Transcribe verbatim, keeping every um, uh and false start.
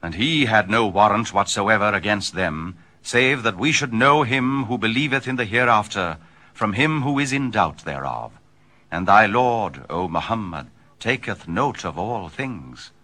And he had no warrant whatsoever against them, save that we should know him who believeth in the hereafter, from him who is in doubt thereof. And thy Lord, O Muhammad, taketh note of all things.